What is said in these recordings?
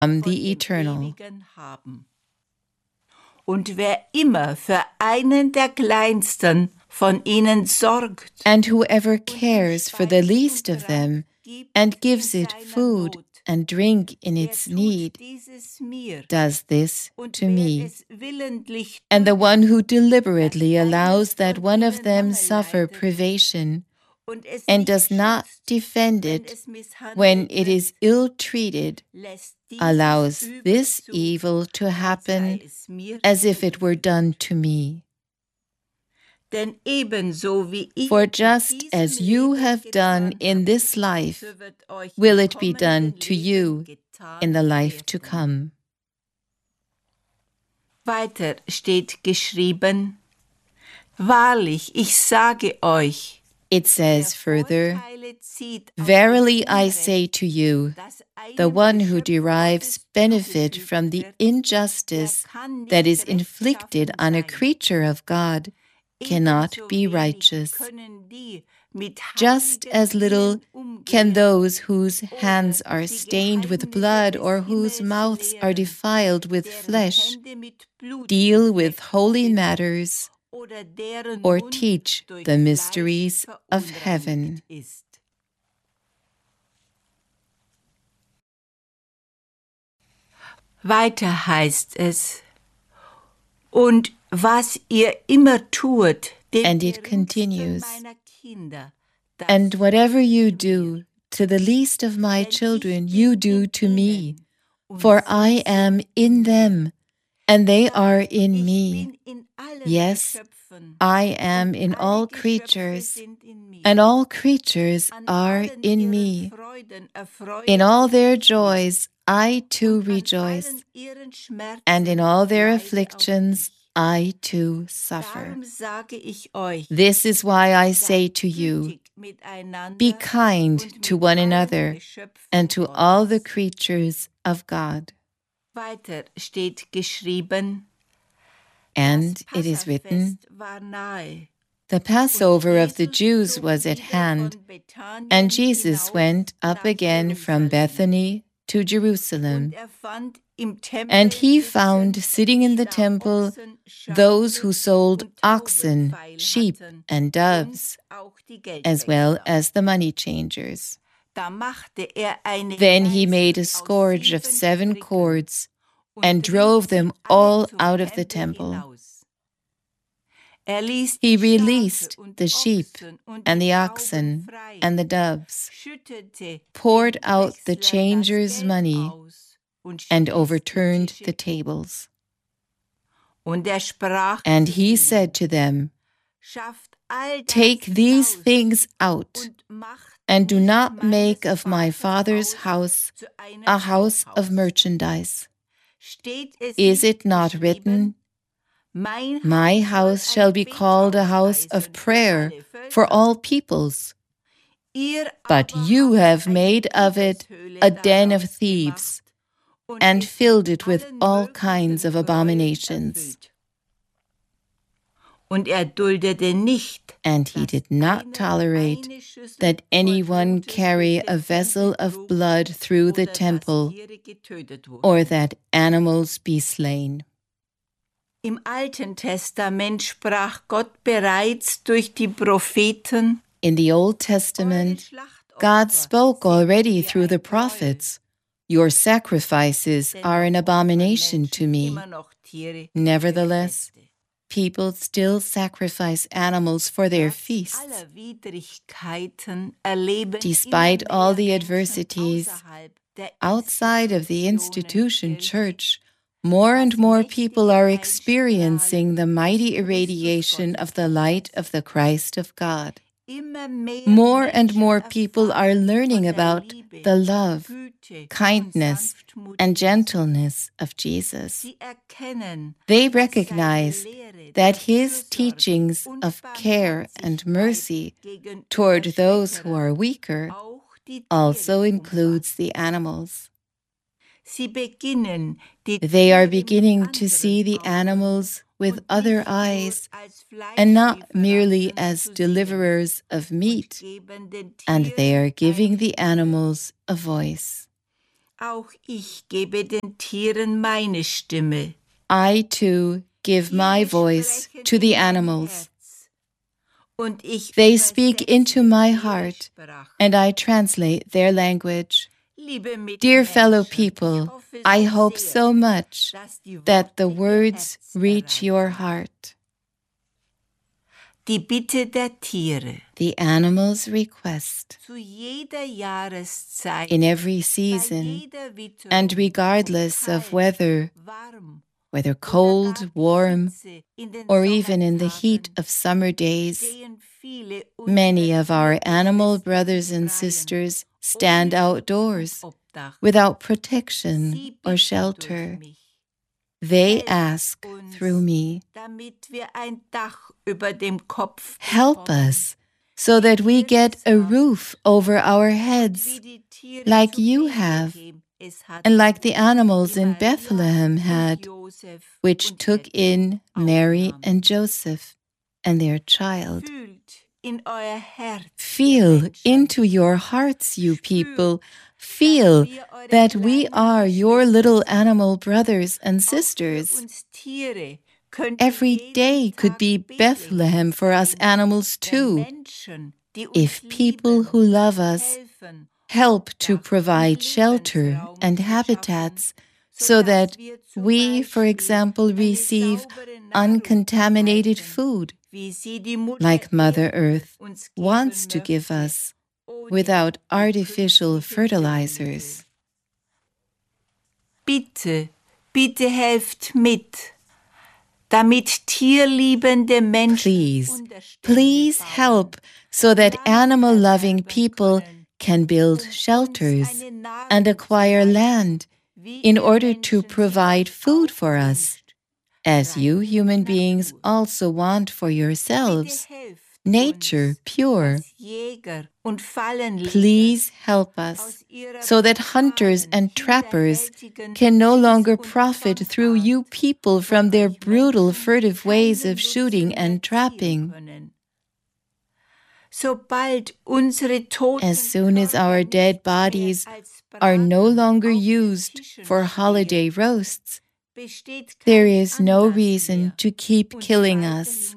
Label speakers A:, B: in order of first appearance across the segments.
A: the Eternal.
B: Und wer immer für einen der Kleinsten von ihnen sorgt,
A: and whoever cares for the least of them and gives it food and drink in its need, does this to me. And the one who deliberately allows that one of them suffer privation and does not defend it when it is ill-treated, allows this evil to happen as if it were done to me. For just as you have done in this life, will it be done to you in the life to come.
B: Weiter steht geschrieben, wahrlich, ich sage euch,
A: it says further, verily I say to you, the one who derives benefit from the injustice that is inflicted on a creature of God cannot be righteous. Just as little can those whose hands are stained with blood or whose mouths are defiled with flesh deal with holy matters or teach the mysteries of heaven.
B: Weiter heißt es, und was ihr immer tut,
A: and it continues, and whatever you do to the least of my children, you do to me, for I am in them, and they are in me. Yes, I am in all creatures, and all creatures are in me. In all their joys, I too rejoice, and in all their afflictions, I too suffer. This is why I say to you, be kind to one another and to all the creatures of God.
B: Weiter steht geschrieben,
A: and it is written, the Passover of the Jews was at hand, and Jesus went up again from Bethany to Jerusalem. And he found sitting in the temple those who sold oxen, sheep, and doves, as well as the money changers. Then he made a scourge of 7 cords and drove them all out of the temple. He released the sheep and the oxen and the doves, poured out the changers' money, and overturned the tables. And he said to them, take these things out, and do not make of my Father's house a house of merchandise. Is it not written, my house shall be called a house of prayer for all peoples? But you have made of it a den of thieves, and filled it with all kinds of abominations.
B: And
A: he did not tolerate that anyone carry a vessel of blood through the temple, or that animals be slain.
B: Im Alten Testament sprach Gott bereits durch die Propheten.
A: In the Old Testament, God spoke already through the prophets. Your sacrifices are an abomination to me. Nevertheless, people still sacrifice animals for their feasts. Despite all the adversities, outside of the institution church, more and more people are experiencing the mighty irradiation of the light of the Christ of God. More and more people are learning about the love, kindness, and gentleness of Jesus. They recognize that his teachings of care and mercy toward those who are weaker also includes the animals. They are beginning to see the animals with other eyes, and not merely as deliverers of meat, and they are giving the animals a voice.
B: Auch ich gebe den Tieren meine Stimme.
A: I too give my voice to the animals. They speak into my heart, and I translate their language. Dear fellow people, I hope so much that the words reach your heart.
B: Die Bitte der Tiere.
A: The animals' request.
B: Zu jeder Jahreszeit.
A: In every season, and regardless of whether cold, warm, or even in the heat of summer days, many of our animal brothers and sisters stand outdoors without protection or shelter. They ask through me, help us so that we get a roof over our heads, like you have, and like the animals in Bethlehem had, which took in Mary and Joseph and their child. Feel into your hearts, you people. Feel that we are your little animal brothers and sisters. Every day could be Bethlehem for us animals too, if people who love us help to provide shelter and habitats so that we, for example, receive uncontaminated food, like Mother Earth wants to give us, without artificial fertilizers.
B: Bitte, bitte helft mit, damit tierliebende Menschen.
A: Please help so that animal-loving people can build shelters and acquire land in order to provide food for us, as you human beings also want for yourselves. Nature pure. Please help us so that hunters and trappers can no longer profit through you people from their brutal, furtive ways of shooting and trapping. As soon as our dead bodies are no longer used for holiday roasts, there is no reason to keep killing us.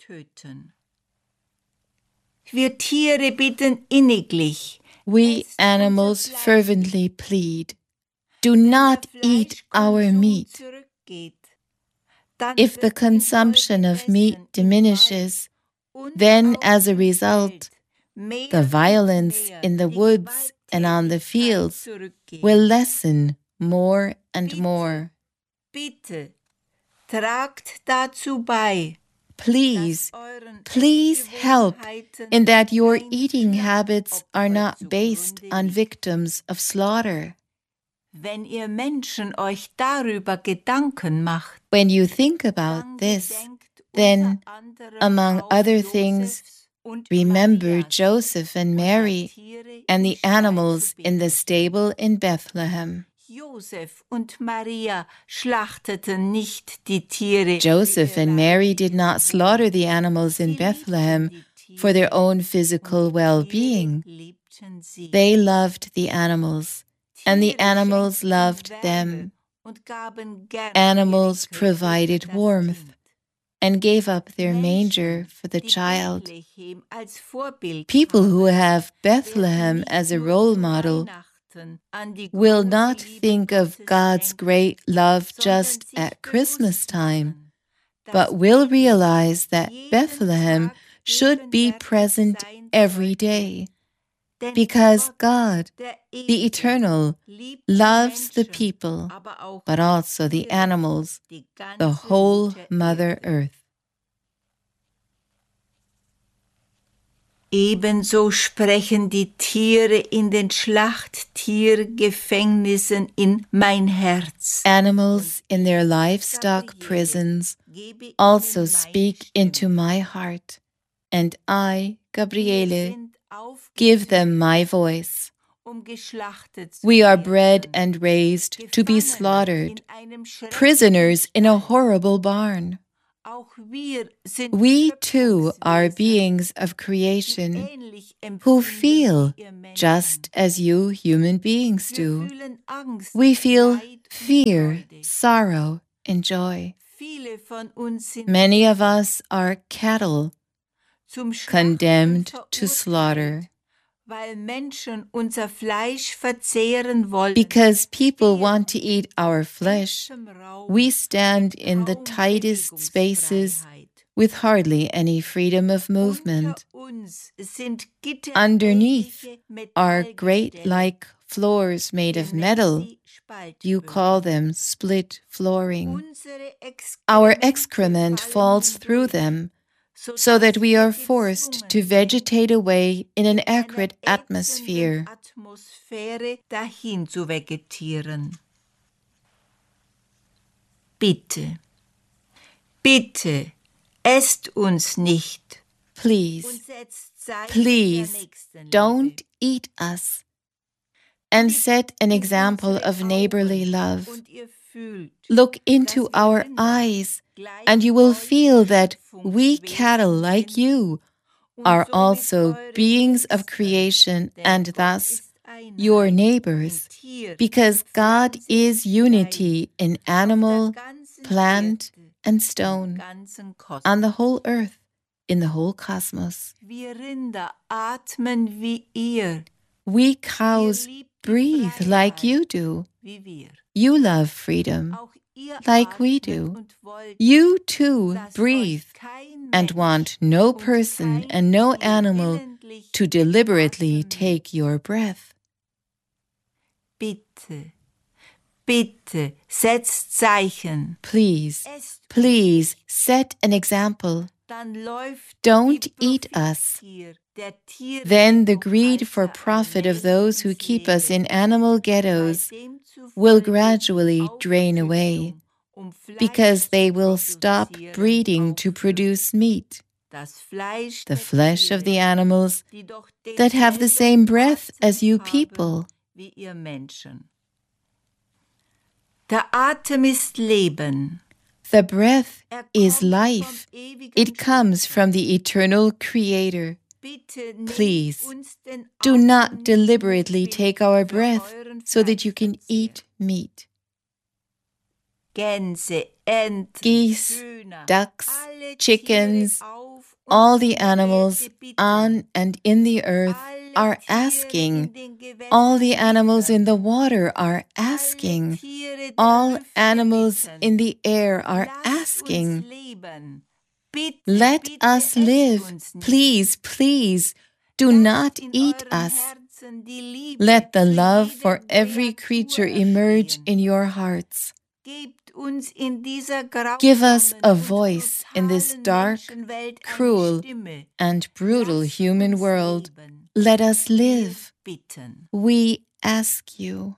B: Wir Tiere bitten inniglich.
A: We animals fervently plead, do not eat our meat. If the consumption of meat diminishes, then as a result, the violence in the woods and on the fields will lessen more and more.
B: Bitte, tragt dazu bei.
A: Please help in that your eating habits are not based on victims of slaughter.
B: Wenn ihr Menschen euch darüber Gedanken macht,
A: when you think about this, then, among other things, remember Joseph and Mary and the animals in the stable in Bethlehem.
B: Joseph und Maria schlachteten nicht die Tiere.
A: Joseph and Mary did not slaughter the animals in Bethlehem for their own physical well-being. They loved the animals, and the animals loved them. Animals provided warmth and gave up their manger for the child. People who have Bethlehem as a role model will not think of God's great love just at Christmas time, but will realize that Bethlehem should be present every day, because God, the Eternal, loves the people, but also the animals, the whole Mother Earth.
B: Ebenso sprechen die Tiere in den Schlachttiergefängnissen in mein Herz.
A: Animals in their livestock prisons also speak into my heart, and I, Gabriele, give them my voice. We are bred and raised to be slaughtered, prisoners in a horrible barn. We too are beings of creation who feel just as you human beings do. We feel fear, sorrow, and joy. Many of us are cattle condemned to slaughter because people want to eat our flesh. We stand in the tightest spaces with hardly any freedom of movement. Underneath are grate-like floors made of metal. You call them split flooring. Our excrement falls through them, so that we are forced to vegetate away in an acrid atmosphere.
B: Bitte, bitte, esst uns nicht.
A: Please, please, don't eat us. And set an example of neighborly love. Look into our eyes, and you will feel that we cattle like you are also beings of creation and thus your neighbors, because God is unity in animal, plant, and stone, on the whole earth, in the whole cosmos. We cows breathe like you do. You love freedom like we do. You too breathe and want no person and no animal to deliberately take your breath.
B: Bitte, bitte, setzt Zeichen.
A: Please, please set an example. Don't eat us. Then the greed for profit of those who keep us in animal ghettos will gradually drain away, because they will stop breeding to produce meat, the flesh of the animals that have the same breath as you people.
B: Der Atem ist Leben.
A: The breath is life. It comes from the eternal Creator. Please, do not deliberately take our breath so that you can eat meat.
B: Geese,
A: ducks, chickens, all the animals on and in the earth are asking. All the animals in the water are asking. All animals in the air are asking. Let us live. Please, please, do not eat us. Let the love for every creature emerge in your hearts. Give us a voice in this dark, cruel, and brutal human world. Let us live. We ask you.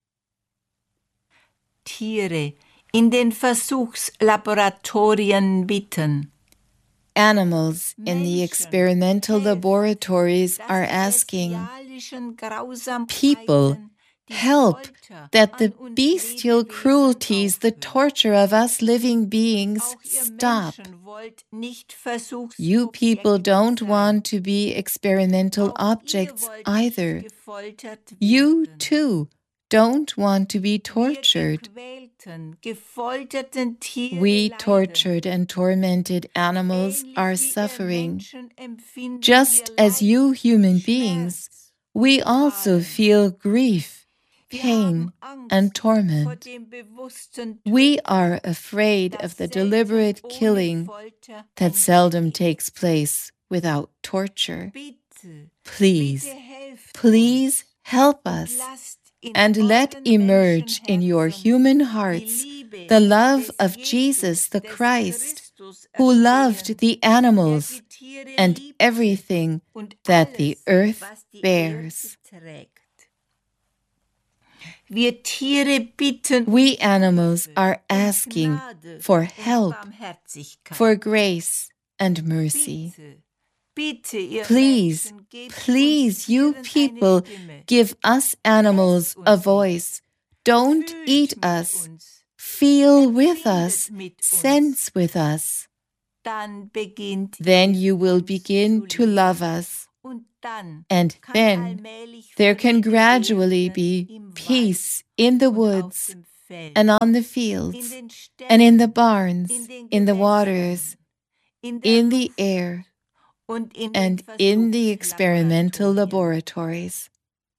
B: Tiere in den Versuchslaboratorien bitten.
A: Animals in the experimental laboratories are asking. People, help that the bestial cruelties, the torture of us living beings stop. You people don't want to be experimental objects either. You too don't want to be tortured. We tortured and tormented animals are suffering. Just as you human beings, we also feel grief, pain, and torment. We are afraid of the deliberate killing that seldom takes place without torture. Please, please help us and let emerge in your human hearts the love of Jesus the Christ, who loved the animals and everything that the earth bears. We animals are asking for help, for grace and mercy. Please, please, you people, give us animals a voice. Don't eat us. Feel with us. Sense with us. then you will begin to love us. And then there can gradually be peace in the woods and on the fields and in the barns, in the waters, in the air, and in the experimental laboratories.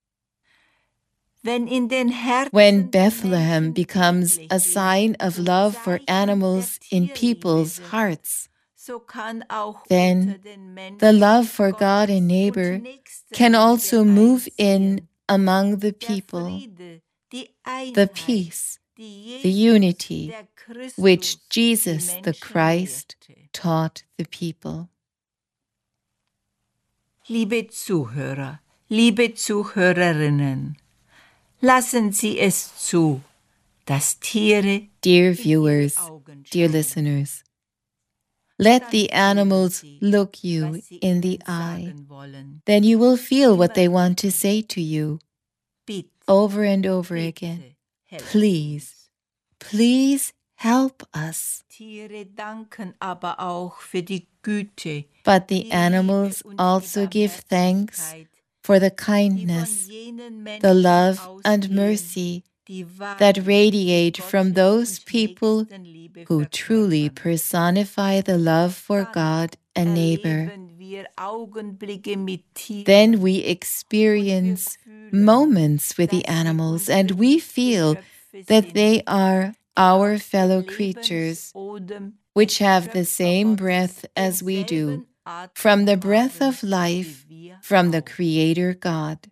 A: When Bethlehem becomes a sign of love for animals in people's hearts, then the love for God and neighbor can also move in among the people, the peace, the unity which Jesus the Christ taught the people.
B: Liebe Zuhörer, liebe Zuhörerinnen, lassen Sie es zu, dass Tiere,
A: dear viewers, dear listeners, let the animals look you in the eye. Then you will feel what they want to say to you over and over again. Please, please help us. But the animals also give thanks for the kindness, the love and mercy that radiate from those people who truly personify the love for God and neighbor. Then we experience moments with the animals and we feel that they are our fellow creatures, which have the same breath as we do, from the breath of life from the Creator God.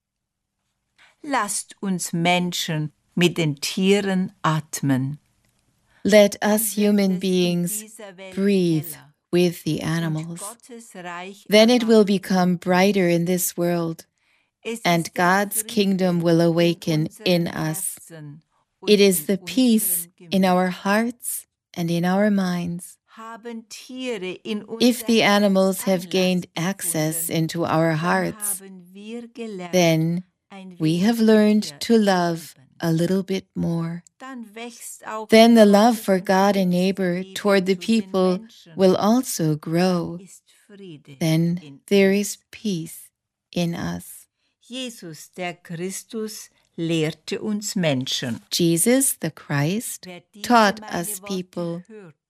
B: Lasst uns Menschen mit den Tieren atmen.
A: Let us human beings breathe with the animals. Then it will become brighter in this world, and God's kingdom will awaken in us. It is the peace in our hearts and in our minds. If the animals have gained access into our hearts, then we have learned to love a little bit more. Then the love for God and neighbor toward the people will also grow. Then there is peace in us.
B: Jesus, der Christus, lehrte uns Menschen.
A: Jesus, the Christ, taught us people.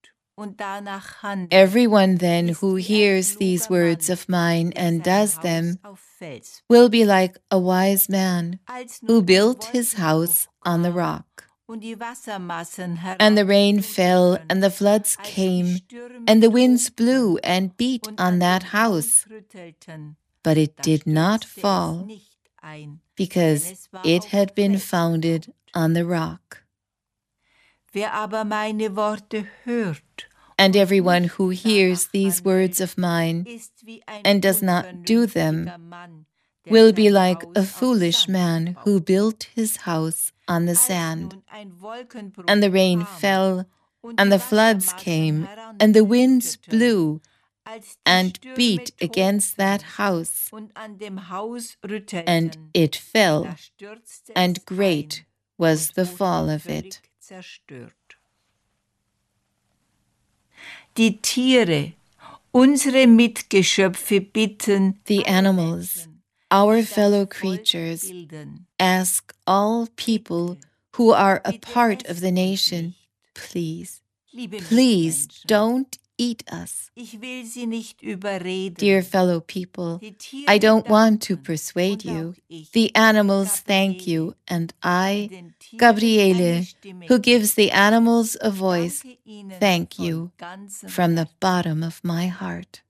A: Everyone then who hears these words of mine and does them will be like a wise man who built his house on the rock. And the rain fell, and the floods came, and the winds blew and beat on that house. But it did not fall, because it had been founded on the rock. And everyone who hears these words of mine and does not do them will be like a foolish man who built his house on the sand. And the rain fell, and the floods came, and the winds blew and beat against that house, and it fell, and great was the fall of it.
B: Die Tiere, unsere Mitgeschöpfe bitten,
A: the animals, our fellow creatures, ask all people who are a part of the nation, please, please don't eat us. Dear fellow people, I don't want to persuade you. The animals thank you, and I, Gabriele, who gives the animals a voice, thank you from the bottom of my heart.